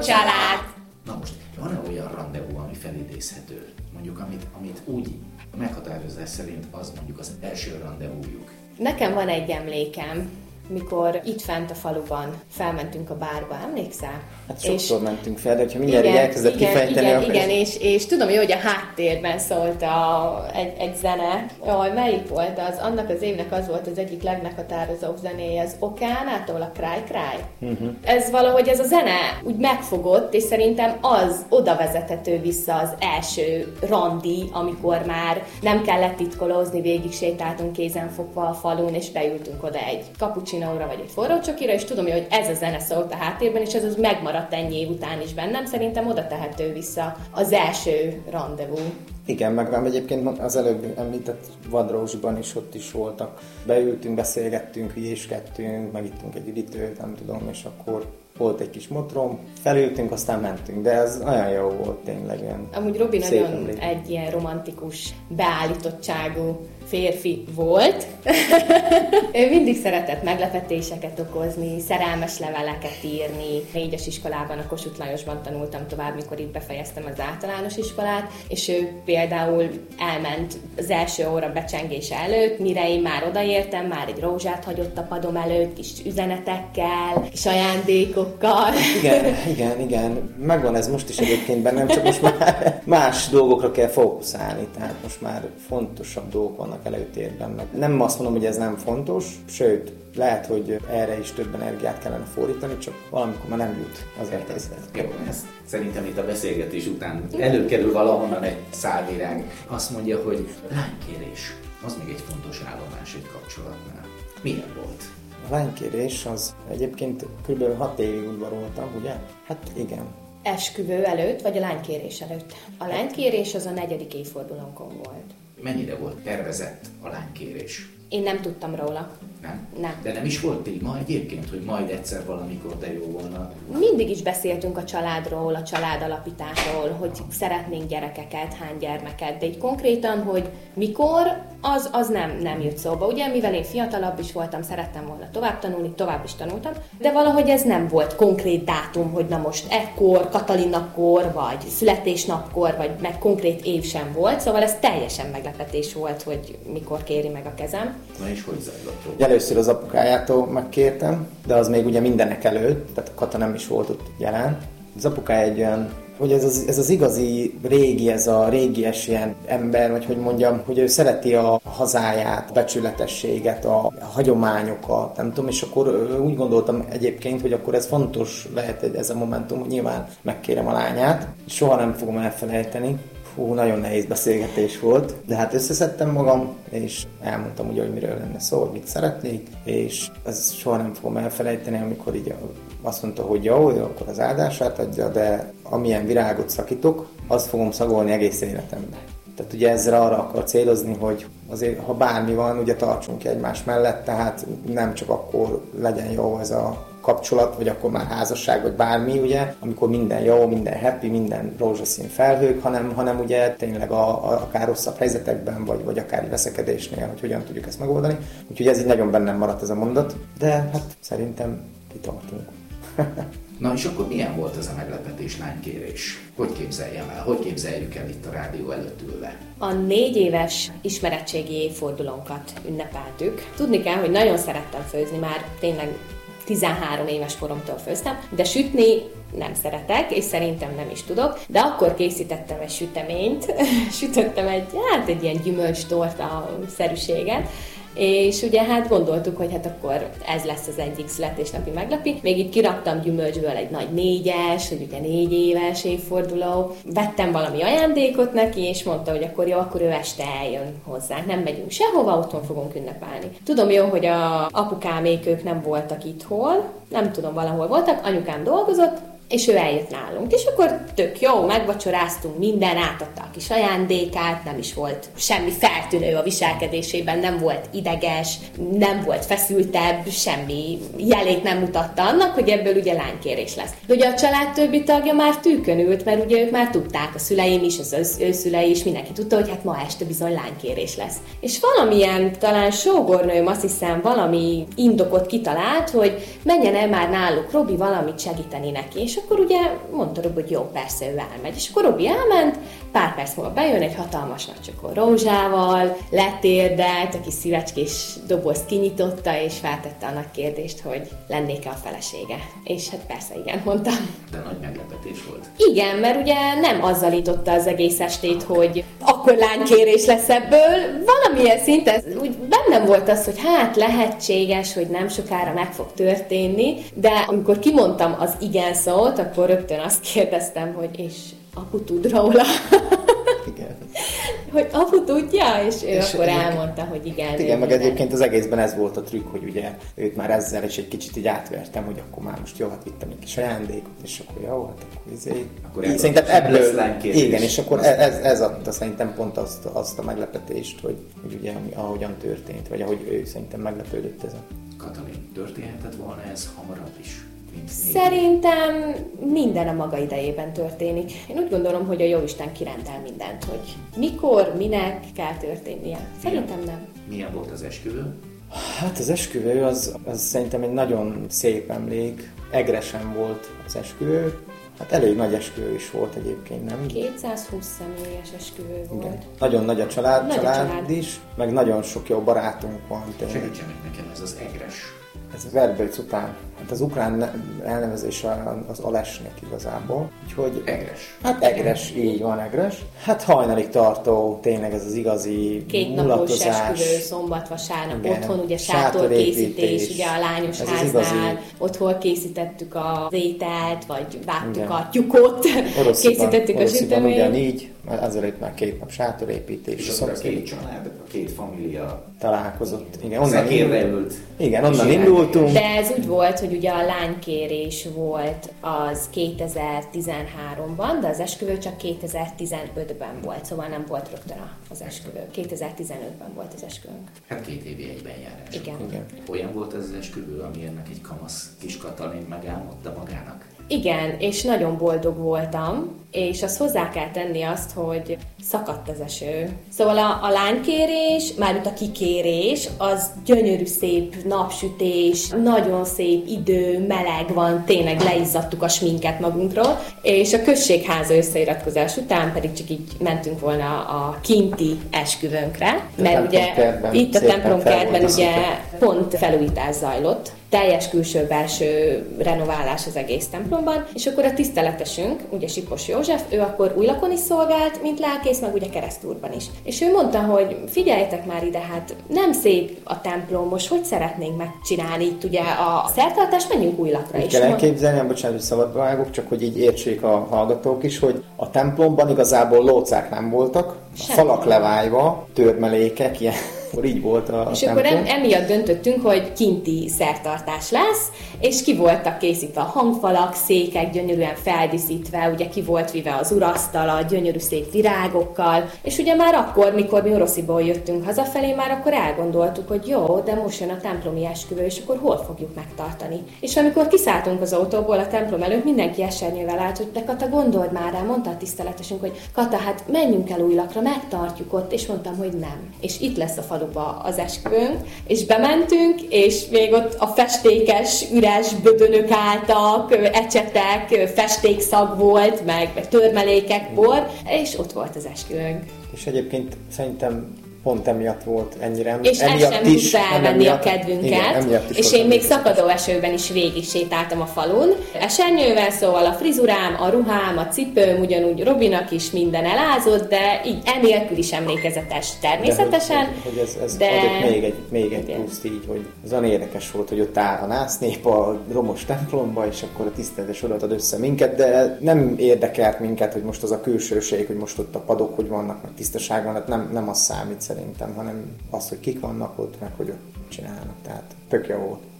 család! Na most, van-e olyan randevú, ami felidézhető? Mondjuk, amit úgy meghatározás szerint az mondjuk az első randevújuk. Nekem van egy emlékem, mikor itt fent a faluban felmentünk a bárba, emlékszel? Hát sokszor mentünk fel, de ha mindjárt így elkezdett kifejteni. Igen, és tudom jó, hogy a háttérben szólt egy zene. Jaj, melyik volt az? Annak az évnek az volt az egyik legmeghatározóbb zenéje, az Okeánától a Cry Cry. Ez valahogy ez a zene úgy megfogott, és szerintem az oda vezethető vissza az első randi, amikor már nem kellett titkolózni, végig sétáltunk kézenfogva a falun, és beültünk oda egy cappuccinóra vagy egy forró csokira, és tudom, hogy ez a zene szólt a háttérben, és ez az megmaradt ennyi év után is bennem. Szerintem oda tehető vissza az első randevú. Igen, meg egyébként az előbb említett Vadrózsban is ott is voltak. Beültünk, beszélgettünk, hülyéskedtünk, megittunk egy üdítőt, nem tudom, és akkor volt egy kis motrom, felültünk, aztán mentünk, de ez olyan jó volt tényleg. Amúgy Robi nagyon egy ilyen romantikus, beállítottságú férfi volt. Ő mindig szeretett meglepetéseket okozni, szerelmes leveleket írni. 4-es iskolában, a Kossuth Lajosban tanultam tovább, mikor itt befejeztem az általános iskolát, és ő például elment az első óra becsengése előtt, mire én már odaértem, már egy rózsát hagyott a padom előtt, kis üzenetekkel, kis ajándékokkal. Igen. Megvan ez most is egyébként bennem, csak most már más dolgokra kell fókuszálni, tehát most már fontosabb dolgok vannak előtérben. Meg nem azt mondom, hogy ez nem fontos, sőt, lehet, hogy erre is több energiát kellene fordítani, csak valamikor már nem jut az értészet. Jó, ez szerintem itt a beszélgetés után előkerül valahonnan egy szálvirág. Azt mondja, hogy lánykérés, az még egy fontos állomás egy kapcsolatnál. Milyen volt? A lánykérés az egyébként kb. 6 évig udvaroltam, ugye? Hát igen. Esküvő előtt, vagy a lánykérés előtt? A lánykérés az a 4. évfordulónkon volt. Mennyire volt tervezett a lánykérés? Én nem tudtam róla. Nem. De nem is volt téma egyébként, hogy majd egyszer valamikor de jó volna? Mindig is beszéltünk a családról, a családalapításról, hogy szeretnénk gyerekeket, hány gyermeket, de így konkrétan, hogy mikor, az nem jött szóba. Ugye, mivel én fiatalabb is voltam, szerettem volna tovább tanulni, tovább is tanultam, de valahogy ez nem volt konkrét dátum, hogy na most ekkor, Katalinnakor, vagy születésnapkor, vagy meg konkrét év sem volt, szóval ez teljesen meglepetés volt, hogy mikor kéri meg a kezem. Na és hogy zajlott? Először az apukájától megkértem, de az még ugye mindenek előtt, tehát Kata nem is volt ott jelen. Az apukája egy olyan, hogy ez az igazi régi, ez a régies ilyen ember, vagy hogy mondjam, hogy ő szereti a hazáját, a becsületességet, a hagyományokat, nem tudom, és akkor úgy gondoltam egyébként, hogy akkor ez fontos lehet ez a momentum, hogy nyilván megkérem a lányát, soha nem fogom elfelejteni. Nagyon nehéz beszélgetés volt, de hát összeszedtem magam, és elmondtam ugye, hogy miről lenne szó, hogy mit szeretnék, és ezt soha nem fogom elfelejteni, amikor így azt mondta, hogy jó, akkor az áldását adja, de amilyen virágot szakítok, azt fogom szagolni egész életemben. Tehát ugye ezzel arra akar célozni, hogy azért, ha bármi van, ugye tartsunk egymás mellett, tehát nem csak akkor legyen jó ez a kapcsolat, vagy akkor már házasság, vagy bármi, ugye, amikor minden jó, minden happy, minden rózsaszín felhők, hanem ugye tényleg akár rosszabb helyzetekben, vagy akár veszekedésnél, hogy hogyan tudjuk ezt megoldani. Úgyhogy ez így nagyon bennem maradt ez a mondat, de hát szerintem kitartunk. Na és akkor milyen volt ez a meglepetés lánykérés? Hogy képzeljem el? Hogy képzeljük el itt a rádió előtt ülve? A 4 éves ismerettségi évfordulónkat ünnepeltük. Tudni kell, hogy nagyon szerettem főzni, már tényleg 13 éves koromtól főztem, de sütni nem szeretek, és szerintem nem is tudok, de akkor készítettem egy süteményt, sütöttem egy ilyen gyümölcstorta-szerűséget, és ugye hát gondoltuk, hogy hát akkor ez lesz az egyik születésnapi meglepi. Még itt kiraktam gyümölcsből egy nagy 4-es, hogy ugye 4 éves évforduló. Vettem valami ajándékot neki, és mondta, hogy akkor jó, akkor ő este eljön hozzánk. Nem megyünk sehova, otthon fogunk ünnepelni. Tudom jó, hogy a apukámék ők nem voltak itthon, nem tudom, valahol voltak, anyukám dolgozott, és ő eljött nálunk. És akkor tök jó, megvacsoráztunk, minden, átadta a kis ajándékát, nem is volt semmi feltűnő a viselkedésében, nem volt ideges, nem volt feszültebb, semmi jelét nem mutatta annak, hogy ebből ugye lánykérés lesz. De ugye a család többi tagja már tűkön ült, mert ugye ők már tudták, a szüleim is, az ő szülei is, mindenki tudta, hogy hát ma este bizony lánykérés lesz. És valamilyen, talán sógornőm, azt hiszem, valami indokot kitalált, hogy menjen el már náluk Robi valamit segíteni neki. És És akkor ugye mondta Robi, hogy jó, persze, ő elmegy. És akkor Robi elment, pár perc múlva bejön egy hatalmas nagy csokor rózsával, letérdelt, a kis szívecskés dobozt kinyitotta, és feltette a nagy kérdést, hogy lennék-e a felesége. És hát persze igen, mondtam. De nagy meglepetés volt. Igen, mert ugye nem azzal ította az egész estét, hogy akkor lánykérés lesz ebből. Valamilyen szinten úgy bennem volt az, hogy hát lehetséges, hogy nem sokára meg fog történni, de amikor kimondtam az igen szót, akkor rögtön azt kérdeztem, hogy és apu tud róla? Igen. Hogy apu tudja, és ő akkor elmondta, hogy igen. Igen, meg egyébként az egészben ez volt a trükk, hogy ugye őt már ezzel is egy kicsit így átvertem, hogy akkor már most jó, hát vittem egy kis ajándékot, és akkor jó, hát akkor Akkor szerintem ebből, lánykérés. igen, és akkor ez adta szerintem pont azt a meglepetést, hogy ugye ahogyan történt, vagy ahogy ő szerintem meglepődött ezen. Katalin, történhetett volna ez hamarabb is? Szerintem minden a maga idejében történik. Én úgy gondolom, hogy a Jóisten kirendel mindent, hogy mikor, minek kell történnie. Szerintem nem. Milyen volt az esküvő? Hát az esküvő az szerintem egy nagyon szép emlék. Egresen volt az esküvő. Hát elég nagy esküvő is volt egyébként, nem? 220 személyes esküvő volt. Igen. Nagyon nagy a család, Nagy a család is, meg nagyon sok jó barátunk van. Segítsenek nekem, ez az egres. Ez Verbőc után. Hát az ukrán elnevezés az Alesnek igazából. Úgyhogy Egres. Hát egres, így van egres. Hát hajnalig tartó, tényleg ez az igazi 2 napos esküvő, szombat, vasárnap, igen. Otthon ugye sátorkészítés, ugye a lányos ez háznál, otthon készítettük a ételt, vagy vágtuk a tyukot, készítettük a süteményt. Ugyanígy, azelőtt már 2 nap sátorépítés. És akkor a 2 család, a 2 família találkozott. Igen, onnan indultunk. De ez úgy volt, hogy ugye a lánykérés volt az 2013-ban, de az esküvő csak 2015-ben volt, szóval nem volt rögtön az esküvő. 2015-ben volt az esküvőnk. Hát 2 évi egybenjárás. Igen. Olyan volt ez az esküvő, ami ennek egy kamasz kis Katalin megálmodta magának? Igen, és nagyon boldog voltam, és azt hozzá kell tenni azt, hogy szakadt az eső. Szóval a lánykérés, mármint a kikérés, az gyönyörű szép napsütés, nagyon szép idő, meleg van, tényleg leizzadtuk a sminket magunkról, és a községháza összeiratkozás után pedig csak így mentünk volna a kinti esküvőnkre, mert ugye itt a templomkertben ugye pont felújítás zajlott, teljes külső-belső renoválás az egész templomban, és akkor a tiszteletesünk, ugye Sipos József, ő akkor Újlakon is szolgált, mint lelkész, meg ugye Keresztúrban is. És ő mondta, hogy figyeljetek már ide, hát nem szép a templom, most hogy szeretnénk megcsinálni itt ugye a szertartást, menjünk Újlakra is. Kell elképzelni, bocsánat, hogy szabadba vágok, csak hogy így értsék a hallgatók is, hogy a templomban igazából lócák nem voltak, a falak levájva, törmelékek, ilyen. Akkor így volt a és templom. Akkor emiatt döntöttünk, hogy kinti szertartás lesz, és ki voltak készítve a hangfalak, székek gyönyörűen feldíszítve, ugye ki volt vive az urasztala, gyönyörű szép virágokkal, és ugye már akkor, mikor mi Orosziból jöttünk hazafelé, már akkor elgondoltuk, hogy jó, de most jön a templomi esküvő, és akkor hol fogjuk megtartani. És amikor kiszálltunk az autóból a templom előtt, mindenki esernyővel állt, hogy de Kata, gondold már rá, mondta a tiszteletesünk, hogy Kata, hát menjünk el Újlakra, megtartjuk ott, és mondtam, hogy nem. És itt lesz a faluba az esküvőnk, és bementünk, és még ott a festékes, üres bödönök álltak, ecsetek, festékszag volt, meg törmelékek, bor, és ott volt az esküvőnk. És egyébként szerintem pont emiatt volt ennyire. És ez sem tudta elvenni a kedvünket, igen, és én még szakadó esőben is végig sétáltam a falun. Esernyővel, szóval a frizurám, a ruhám, a cipőm, ugyanúgy Robinak is minden elázott, de így enélkül is emlékezetes természetesen. Hogy ez adott még egy pluszt így, hogy az olyan érdekes volt, hogy ott áll a násznép a romos templomba, és akkor a tiszteletes odaad össze minket, de nem érdekelt minket, hogy most az a külsőség, hogy most ott a padok hogy vannak, meg tisztaság van, hát nem az számít szerintem, hanem az, hogy kik vannak ott, meg hogy ott csinálnak, tehát tök jó volt.